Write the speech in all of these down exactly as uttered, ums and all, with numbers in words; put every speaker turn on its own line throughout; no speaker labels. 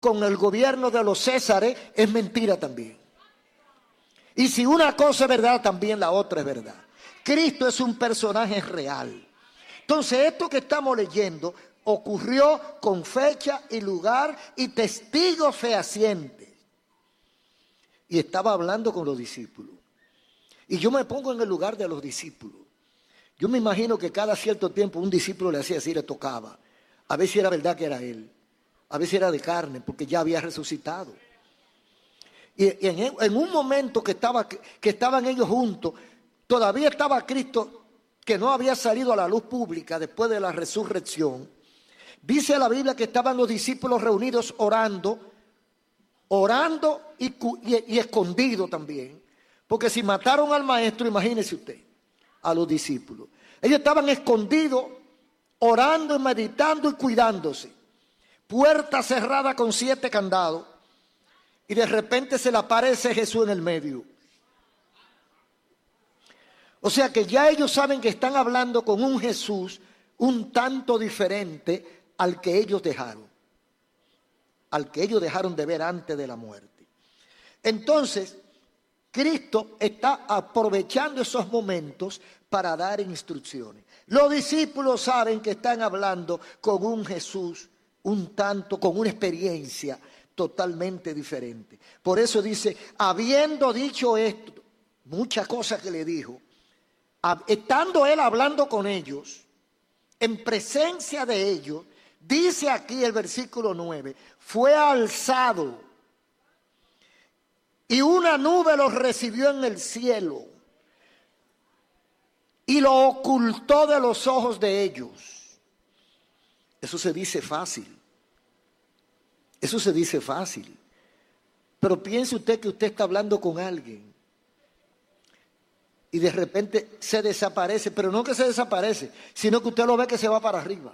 con el gobierno de los Césares es mentira también. Y si una cosa es verdad, también la otra es verdad. Cristo es un personaje real. Entonces, esto que estamos leyendo ocurrió con fecha y lugar y testigos fehacientes. Y estaba hablando con los discípulos. Y yo me pongo en el lugar de los discípulos. Yo me imagino que cada cierto tiempo un discípulo le hacía así, le tocaba. A ver si era verdad que era él. A ver si era de carne, porque ya había resucitado. Y en, en un momento que, estaba, que estaban ellos juntos, todavía estaba Cristo, que no había salido a la luz pública después de la resurrección. Dice la Biblia que estaban los discípulos reunidos orando, orando y, y, y escondidos también. Porque si mataron al maestro, imagínese usted, a los discípulos. Ellos estaban escondidos, orando y meditando y cuidándose. Puerta cerrada con siete candados. Y de repente se le aparece Jesús en el medio. O sea que ya ellos saben que están hablando con un Jesús un tanto diferente al que ellos dejaron. Al que ellos dejaron de ver antes de la muerte. Entonces, Cristo está aprovechando esos momentos para dar instrucciones. Los discípulos saben que están hablando con un Jesús un tanto, con una experiencia totalmente diferente. Por eso dice, habiendo dicho esto, muchas cosas que le dijo, estando él hablando con ellos, en presencia de ellos, dice aquí el versículo nueve, fue alzado y una nube los recibió en el cielo y lo ocultó de los ojos de ellos. Eso se dice fácil. Eso se dice fácil. Pero piense usted que usted está hablando con alguien y de repente se desaparece, pero no que se desaparece, sino que usted lo ve que se va para arriba.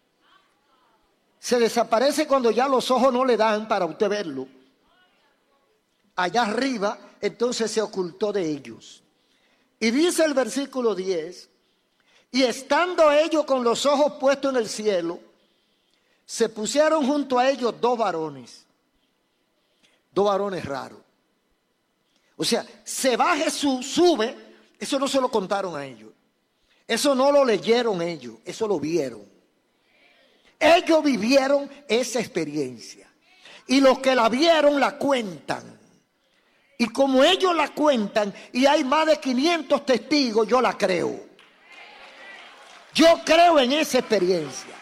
Se desaparece cuando ya los ojos no le dan para usted verlo. Allá arriba, entonces se ocultó de ellos. Y dice el versículo diez, y estando ellos con los ojos puestos en el cielo, se pusieron junto a ellos dos varones, dos varones raros. O sea, se va Jesús, sube, eso no se lo contaron a ellos, eso no lo leyeron ellos, eso lo vieron. Ellos vivieron esa experiencia y los que la vieron la cuentan. Y como ellos la cuentan y hay más de quinientos testigos, yo la creo. Yo creo en esa experiencia.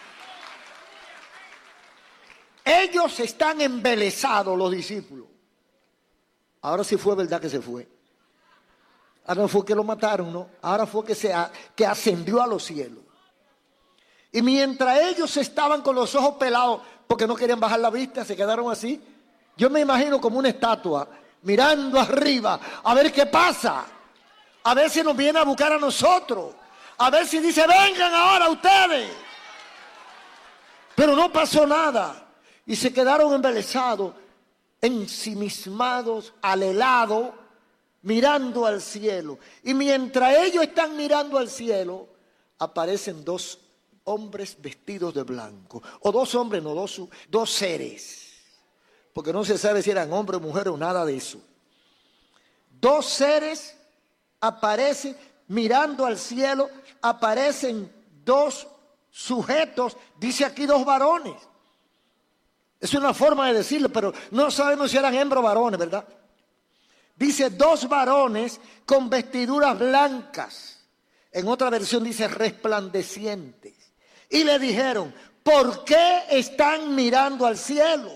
Ellos están embelesados, los discípulos. Ahora sí fue verdad que se fue. Ahora no fue que lo mataron, no. Ahora fue que, se, que ascendió a los cielos. Y mientras ellos estaban con los ojos pelados, porque no querían bajar la vista, se quedaron así. Yo me imagino como una estatua, mirando arriba, a ver qué pasa. A ver si nos viene a buscar a nosotros. A ver si dice, vengan ahora ustedes. Pero no pasó nada. Y se quedaron embelesados, ensimismados, alelados, mirando al cielo. Y mientras ellos están mirando al cielo, aparecen dos hombres vestidos de blanco. O dos hombres, no, dos, dos seres. Porque no se sabe si eran hombres o mujeres o nada de eso. Dos seres aparecen mirando al cielo, aparecen dos sujetos, dice aquí dos varones. Es una forma de decirlo, pero no sabemos si eran hembras o varones, ¿verdad? Dice dos varones con vestiduras blancas. En otra versión dice resplandecientes. Y le dijeron, ¿por qué están mirando al cielo?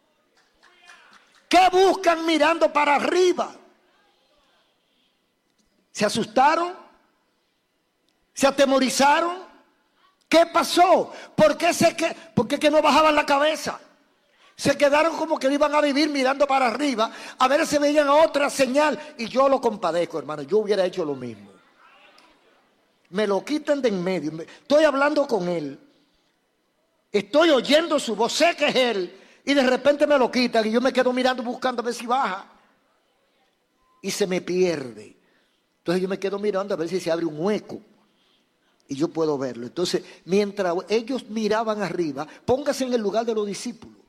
¿Qué buscan mirando para arriba? ¿Se asustaron? ¿Se atemorizaron? ¿Qué pasó? ¿Por qué, se que, ¿Por qué que no bajaban la cabeza? Se quedaron como que iban a vivir mirando para arriba, a ver si veían otra señal. Y yo lo compadezco, hermano, yo hubiera hecho lo mismo. Me lo quitan de en medio. Estoy hablando con él. Estoy oyendo su voz, sé que es él. Y de repente me lo quitan y yo me quedo mirando buscando a ver si baja. Y se me pierde. Entonces yo me quedo mirando a ver si se abre un hueco. Y yo puedo verlo. Entonces, mientras ellos miraban arriba, póngase en el lugar de los discípulos.